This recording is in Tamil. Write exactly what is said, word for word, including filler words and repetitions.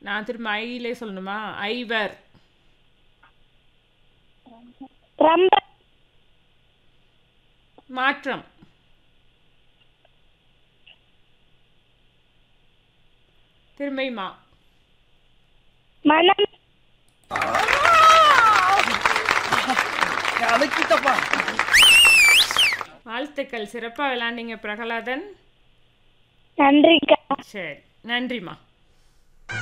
நான் திரும்ப ஐலே சொல்லணுமா? ஐவர். ரொம்ப மாற்றம். திரும்பியுமா? மனம் அழைக்கிட்டப்பா. வாழ்த்துக்கள், சிறப்பாக விளையாண்டீங்க பிரகலாதன். நன்றிக்கா. சரி, நன்றிம்மா.